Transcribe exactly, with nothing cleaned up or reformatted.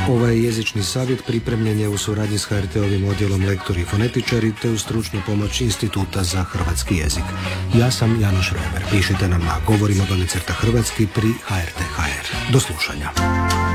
Ovaj jezični savjet pripremljen je u suradnji s H R T-ovim odjelom lektori i fonetičari te u stručnu pomoć Instituta za hrvatski jezik. Ja sam Janoš Romer. Pišite nam na govorimo do hrvatski pri h r t dot h r. Do slušanja.